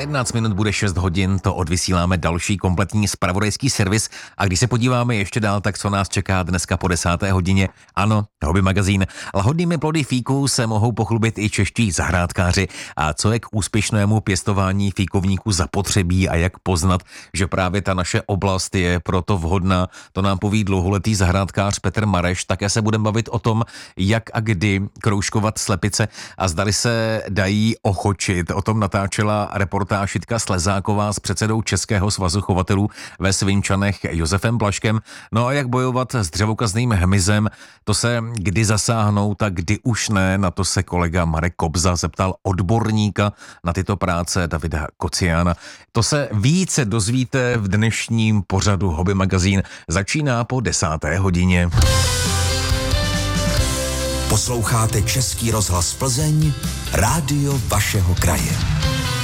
11 minut bude 6 hodin, to odvysíláme další kompletní zpravodajský servis a když se podíváme ještě dál, tak co nás čeká dneska po 10. hodině, ano, Hobby magazín. Lahodnými plody fíků se mohou pochlubit i čeští zahrádkáři a co je k úspěšnému pěstování fíkovníků zapotřebí a jak poznat, že právě ta naše oblast je proto vhodná, to nám poví dlouholetý zahrádkář Petr Mareš. Také se budeme bavit o tom, jak a kdy kroužkovat slepice a zdali se dají ochočit. O tom natáčela reportáž Jitka Slezáková s předsedou Českého svazu chovatelů ve Svinčanech Josefem Blaškem. No a jak bojovat s dřevokazným hmyzem, to se kdy zasáhnout a kdy už ne, na to se kolega Marek Kobza zeptal odborníka na tyto práce Davida Kociána. To se více dozvíte v dnešním pořadu Hobby magazín. Začíná po 10. hodině. Posloucháte Český rozhlas Plzeň, rádio vašeho kraje.